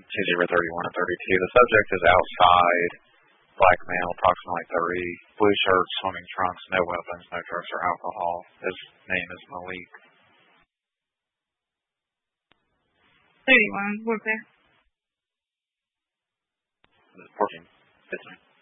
2031 and 32. The subject is outside, black male, approximately 30, blue shirt, swimming trunks, no weapons, no drugs or alcohol. His name is Malik. 31, what there? 14. 15.